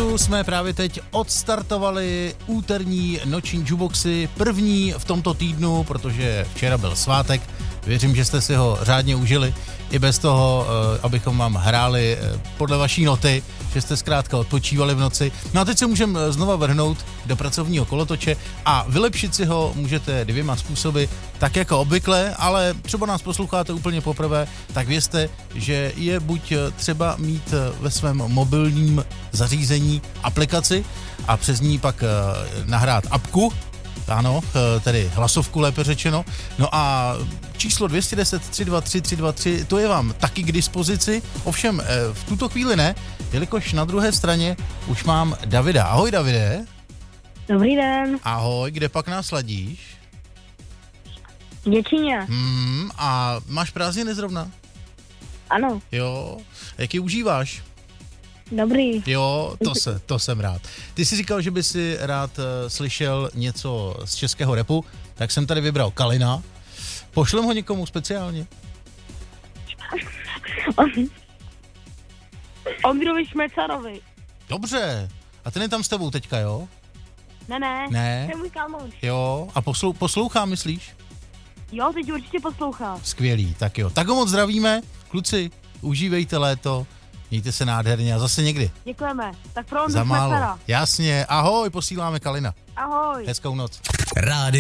Expressu jsme právě teď odstartovali úterní noční jukeboxy, první v tomto týdnu, protože včera byl svátek. Věřím, že jste si ho řádně užili, i bez toho, abychom vám hráli podle vaší noty, že jste zkrátka odpočívali v noci. No a teď se můžeme znova vrhnout do pracovního kolotoče a vylepšit si ho můžete dvěma způsoby, tak jako obvykle, ale třeba nás posloucháte úplně poprvé, tak vězte, že je buď třeba mít ve svém mobilním zařízení aplikaci a přes ní pak nahrát apku, ano, tedy hlasovku lépe řečeno. No a číslo 210 323 323, to je vám taky k dispozici, ovšem v tuto chvíli ne, jelikož na druhé straně už mám Davida. Ahoj Davide. Dobrý den. Ahoj, kde pak nás ladíš? V Děčíně. A máš prázdniny zrovna? Ano. Jo, jak je užíváš? Dobrý. Jo, to jsem rád. Ty jsi říkal, že by si rád slyšel něco z českého rapu, tak jsem tady vybral Kalina. Pošlem ho někomu speciálně? Ondrovi Šmecarovi. Dobře. A ten je tam s tebou teďka, jo? Ne. Ne? To je můj kámoš. Jo. A poslouchá, myslíš? Jo, teď určitě poslouchá. Skvělý, tak jo. Tak ho moc zdravíme. Kluci, užívejte léto, mějte se nádherně a zase někdy. Děkujeme. Tak pro Ondru Za málo. Šmecara. Jasně. Ahoj, posíláme Kalina. Ahoj. Hezkou noc. Rádio